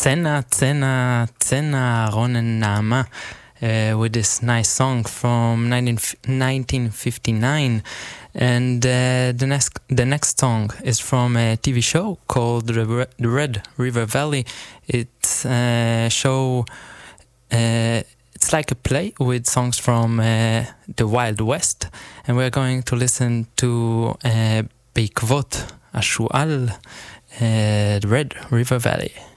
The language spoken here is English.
Tsena, Tsena, Tsena, Ronen Nama, with this nice song from 1959. And the next song is from a TV show called The Red River Valley. It's a show, it's like a play with songs from the Wild West. And we're going to listen to בעקבות השועל, The Red River Valley.